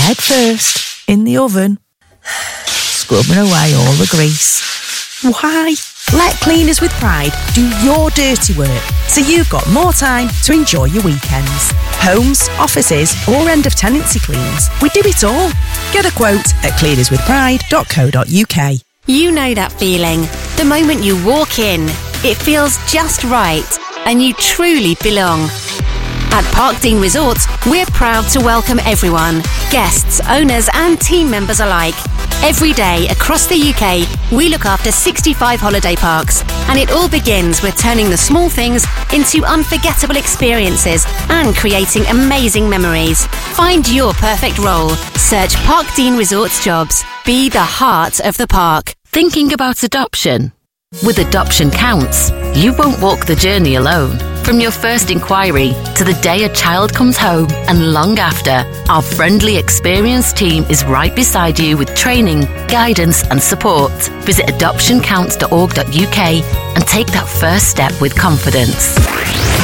Head first in the oven, scrubbing away all the grease. Why? Let Cleaners with Pride do your dirty work so you've got more time to enjoy your weekends. Homes, offices or end of tenancy cleans. We do it all. Get a quote at cleanerswithpride.co.uk. You know that feeling. The moment you walk in, it feels just right and you truly belong. At Parkdean Resorts, we're proud to welcome everyone, guests, owners and team members alike. Every day across the UK, we look after 65 holiday parks, and it all begins with turning the small things into unforgettable experiences and creating amazing memories. Find your perfect role. Search Parkdean Resorts jobs. Be the heart of the park. Thinking about adoption? With Adoption Counts, you won't walk the journey alone. From your first inquiry to the day a child comes home and long after, our friendly, experienced team is right beside you with training, guidance and support. Visit adoptioncounts.org.uk and take that first step with confidence.